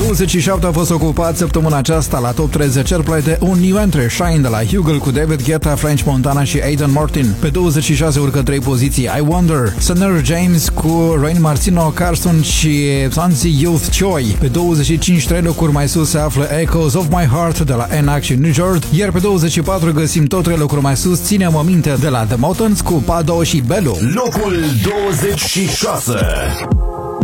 27 a fost ocupat săptămâna aceasta la Top 30 Airplay de un new entry, Shine de la Hugel cu David Guetta, French Montana și Aidan Martin. Pe 26 urcă 3 poziții I Wonder, Sunner James cu Rain Martino, Carson și Sansi Youth Choi. Pe 25 3 locuri mai sus se află Echoes of My Heart de la Enac și New Jord, iar pe 24 găsim tot 3 locuri mai sus Ține-mă minte de la The Mountains cu Pado și Belu. Locul 26.